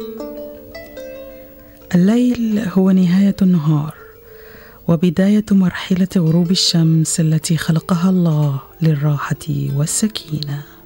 الليل هو نهاية النهار وبداية مرحلة غروب الشمس التي خلقها الله للراحة والسكينة.